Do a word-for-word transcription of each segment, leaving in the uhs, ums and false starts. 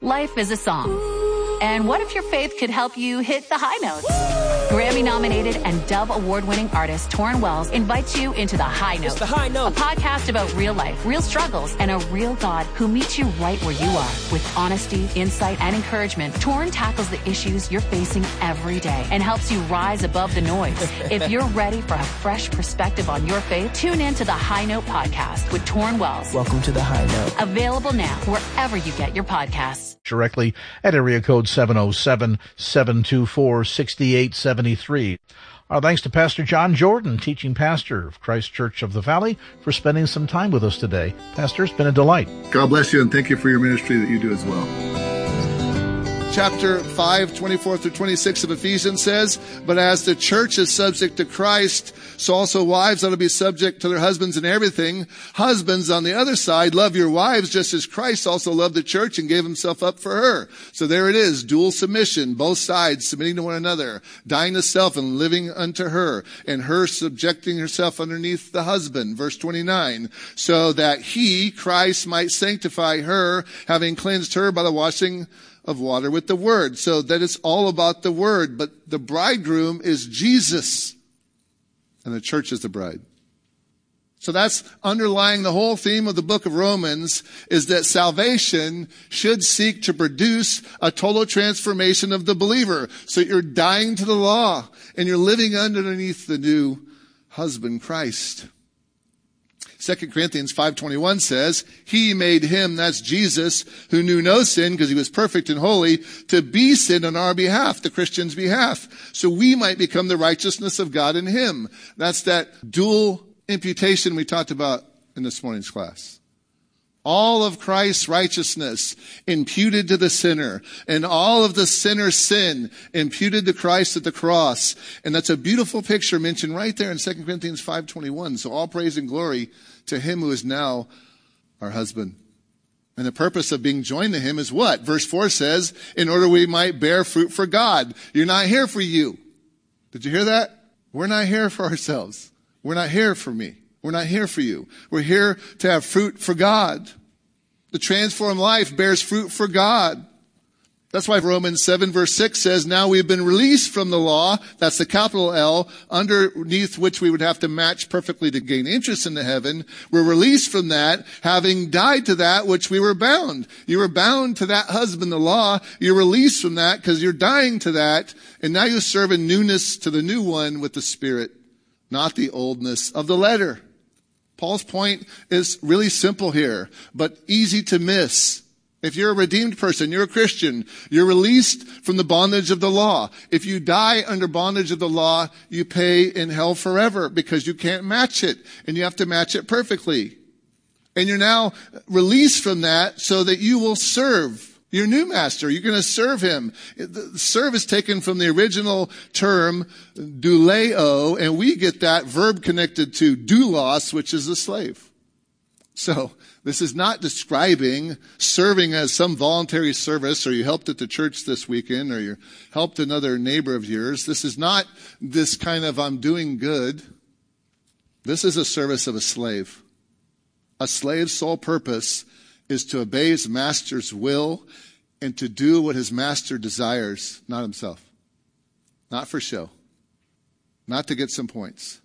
Life is a song. And what if your faith could help you hit the high notes? Grammy-nominated and Dove Award-winning artist Torrin Wells invites you into The High Note. It's The High Note. A podcast about real life, real struggles, and a real God who meets you right where you are. With honesty, insight, and encouragement, Torrin tackles the issues you're facing every day and helps you rise above the noise. If you're ready for a fresh perspective on your faith, tune in to The High Note podcast with Torrin Wells. Welcome to The High Note. Available now wherever you get your podcasts. Directly at area code seven oh seven, seven two four, six eight seven three. Our thanks to Pastor John Jordan, teaching pastor of Christ Church of the Valley, for spending some time with us today. Pastor, it's been a delight. God bless you, and thank you for your ministry that you do as well. Chapter five, twenty-four through twenty-six of Ephesians says, "But as the church is subject to Christ, so also wives ought to be subject to their husbands in everything. Husbands, on the other side, love your wives just as Christ also loved the church and gave himself up for her." So there it is, dual submission, both sides submitting to one another, dying to self and living unto her, and her subjecting herself underneath the husband. Verse twenty-nine, "So that he, Christ, might sanctify her, having cleansed her by the washing of water with the word." So that it's all about the word, but the bridegroom is Jesus, and the church is the bride. So that's underlying the whole theme of the book of Romans, is that salvation should seek to produce a total transformation of the believer. So you're dying to the law, and you're living underneath the new husband, Christ. Second Corinthians five twenty-one says, "He made him," that's Jesus, "who knew no sin," because he was perfect and holy, "to be sin on our behalf," the Christian's behalf, "so we might become the righteousness of God in him." That's that dual imputation we talked about in this morning's class. All of Christ's righteousness imputed to the sinner, and all of the sinner's sin imputed to Christ at the cross. And that's a beautiful picture mentioned right there in Second Corinthians five twenty-one. So all praise and glory to him who is now our husband. And the purpose of being joined to him is what? Verse four says, "In order we might bear fruit for God." You're not here for you. Did you hear that? We're not here for ourselves. We're not here for me. We're not here for you. We're here to have fruit for God. The transformed life bears fruit for God. That's why Romans seven verse six says, "Now we've been released from the law," that's the capital L, underneath which we would have to match perfectly to gain interest into heaven. We're released from that, having died to that which we were bound. You were bound to that husband, the law. You're released from that because you're dying to that. And now you serve in newness to the new one with the Spirit, not the oldness of the letter. Paul's point is really simple here, but easy to miss. If you're a redeemed person, you're a Christian, you're released from the bondage of the law. If you die under bondage of the law, you pay in hell forever because you can't match it, and you have to match it perfectly. And you're now released from that so that you will serve your new master. You're going to serve him. The serve is taken from the original term douleo, and we get that verb connected to doulos, which is a slave. So this is not describing serving as some voluntary service, or you helped at the church this weekend, or you helped another neighbor of yours. This is not this kind of I'm doing good. This is a service of a slave. A slave's sole purpose is to obey his master's will and to do what his master desires, not himself. Not for show. Not to get some points.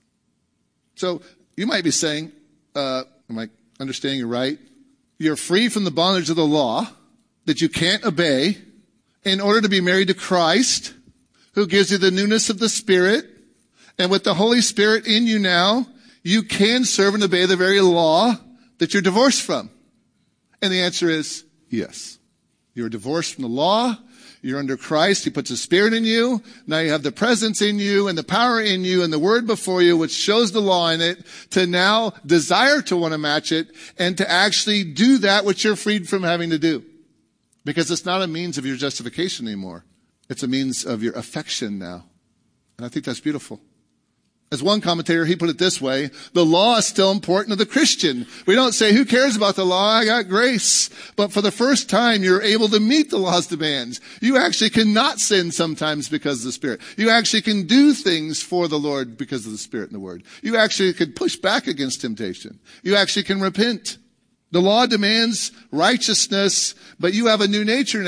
So you might be saying, uh, am I understanding you right? You're free from the bondage of the law that you can't obey in order to be married to Christ, who gives you the newness of the Spirit. And with the Holy Spirit in you now, you can serve and obey the very law that you're divorced from. And the answer is yes. You're divorced from the law. You're under Christ. He puts His Spirit in you. Now you have the presence in you and the power in you and the Word before you, which shows the law in it, to now desire to want to match it and to actually do that which you're freed from having to do. Because it's not a means of your justification anymore. It's a means of your affection now. And I think that's beautiful. As one commentator, he put it this way: the law is still important to the Christian. We don't say, who cares about the law? I got grace. But for the first time, you're able to meet the law's demands. You actually cannot sin sometimes because of the Spirit. You actually can do things for the Lord because of the Spirit and the Word. You actually can push back against temptation. You actually can repent. The law demands righteousness, but you have a new nature now.